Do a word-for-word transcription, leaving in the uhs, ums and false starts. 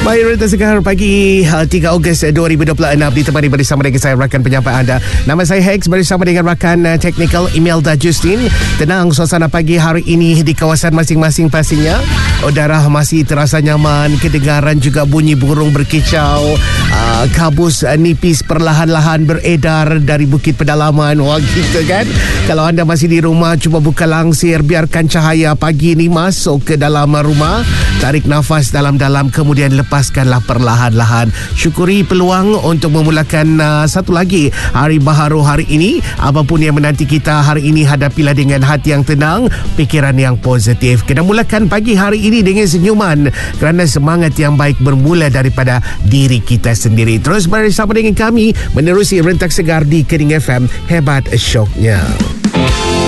Baik, Rentas Segar pagi tiga Ogos dua ribu dua puluh enam ditemani bersama dengan saya rakan penyampai anda. Nama saya Hex bersama dengan rakan uh, teknikal Imelda Justin. Tenang suasana pagi hari ini di kawasan masing-masing pastinya. Udara masih terasa nyaman, kedengaran juga bunyi burung berkicau. Uh, kabus uh, nipis perlahan-lahan beredar dari bukit pedalaman. Wah, gitu kan. Kalau anda masih di rumah, cuba buka langsir, biarkan cahaya pagi ini masuk ke dalam rumah. Tarik nafas dalam-dalam, kemudian lepaskanlah perlahan-lahan. Syukuri peluang untuk memulakan uh, satu lagi hari baharu hari ini. Apapun yang menanti kita hari ini, hadapilah dengan hati yang tenang, fikiran yang positif. Kena mulakan pagi hari ini dengan senyuman, kerana semangat yang baik bermula daripada diri kita sendiri. Terus bersama dengan kami menerusi Rentak Segar di Kening F M. Hebat syoknya.